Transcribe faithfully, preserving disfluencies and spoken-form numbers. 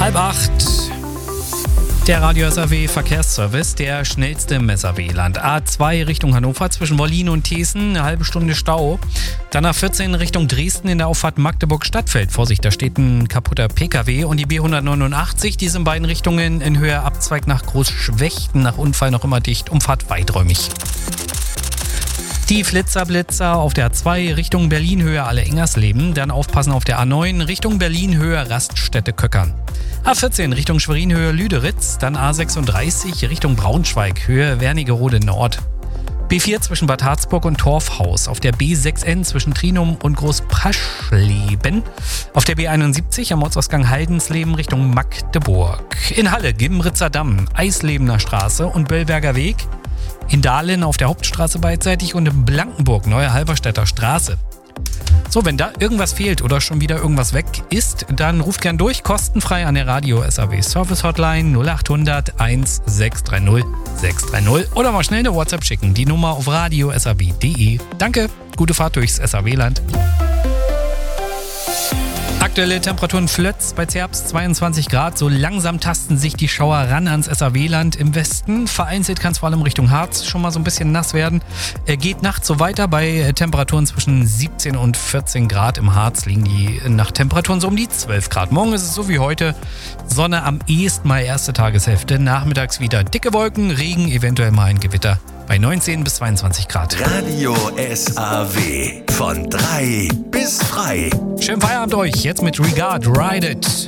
Halb acht. Der Radio S A W Verkehrsservice, der schnellste im S A W-Land. A zwei Richtung Hannover zwischen Wollin und Thesen, eine halbe Stunde Stau. Dann A vierzehn Richtung Dresden in der Auffahrt Magdeburg-Stadtfeld. Vorsicht, da steht ein kaputter P K W. Und die B hundertneunundachtzig, die ist in beiden Richtungen in Höhe Abzweig nach Großschwechten. Nach Unfall noch immer dicht, Umfahrt weiträumig. Die Flitzer-Blitzer auf der A zwei Richtung Berlin Höhe Alle-Engersleben. Dann aufpassen auf der A neun Richtung Berlin Höhe Raststätte Köckern. A vierzehn Richtung Schwerin Höhe Lüderitz. Dann A sechsunddreißig Richtung Braunschweig Höhe Wernigerode Nord. B vier zwischen Bad Harzburg und Torfhaus. Auf der B sechs N zwischen Trinum und Großpraschleben. Auf der B einundsiebzig am Ortsausgang Haldensleben Richtung Magdeburg. In Halle Gimritzer Damm, Eislebener Straße und Böllberger Weg. In Dahlen auf der Hauptstraße beidseitig und in Blankenburg Neue Halberstädter Straße. So, wenn da irgendwas fehlt oder schon wieder irgendwas weg ist, dann ruft gern durch, kostenfrei an der Radio S A W Service Hotline null acht hundert eins sechs drei null sechs drei null oder mal schnell eine WhatsApp schicken, die Nummer auf radio s a w punkt d e. Danke, gute Fahrt durchs S A W-Land. Aktuelle Temperaturen Flötz bei Zerbst zweiundzwanzig Grad. So langsam tasten sich die Schauer ran ans S A W-Land im Westen. Vereinzelt kann es vor allem Richtung Harz schon mal so ein bisschen nass werden. Er geht nachts so weiter bei Temperaturen zwischen siebzehn und vierzehn Grad. Im Harz liegen die Nachttemperaturen so um die zwölf Grad. Morgen ist es so wie heute. Sonne am ehesten mal erste Tageshälfte. Nachmittags wieder dicke Wolken, Regen, eventuell mal ein Gewitter. Bei neunzehn bis zweiundzwanzig Grad. Radio S A W. Von drei bis frei. Schönen Feierabend euch. Jetzt mit Regard, Ride It.